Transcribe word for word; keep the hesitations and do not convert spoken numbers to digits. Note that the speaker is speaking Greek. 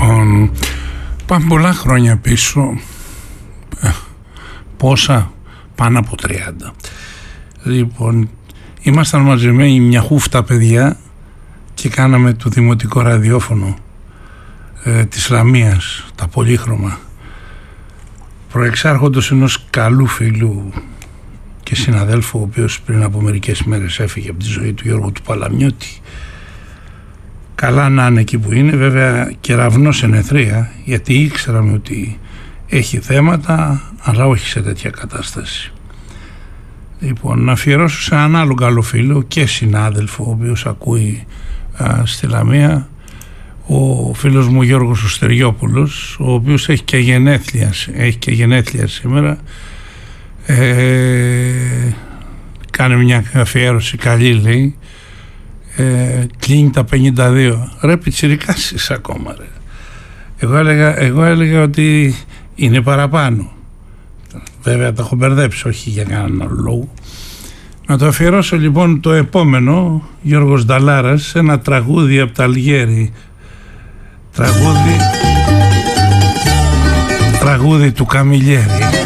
Λοιπόν, πάμε πολλά χρόνια πίσω. ε, Πόσα? Πάνω από τριάντα. Λοιπόν, ήμασταν μαζεμένοι μια χούφτα παιδιά και κάναμε το δημοτικό ραδιόφωνο ε, της Λαμίας, τα πολύχρωμα, προεξάρχοντος ενός καλού φίλου και συναδέλφου, ο οποίος πριν από μερικές μέρες έφυγε από τη ζωή του, Γιώργου του Παλαμιώτη. Καλά να είναι εκεί που είναι, βέβαια κεραυνός ενεθρία, γιατί ήξεραμε ότι έχει θέματα, αλλά όχι σε τέτοια κατάσταση. Λοιπόν, να αφιερώσω σε έναν άλλο καλό φίλο και συνάδελφο, ο οποίος ακούει α, στη Λαμία, ο φίλος μου Γιώργος ο Στεριόπουλος, ο οποίος έχει και γενέθλια, έχει και γενέθλια σήμερα. Ε, κάνει μια αφιέρωση καλή, λέει. Ε, κλείνει τα πενήντα δύο. Ρε πιτσιρικάς είσαι ακόμα, ρε. Εγώ έλεγα, εγώ έλεγα ότι είναι παραπάνω. Βέβαια τα έχω μπερδέψει, όχι για κανέναν άλλο λόγο. Να το αφιερώσω λοιπόν το επόμενο, Γιώργος Νταλάρας, ένα τραγούδι από τα Αλγέρι. Τραγούδι, τραγούδι του Καμιλιέρη.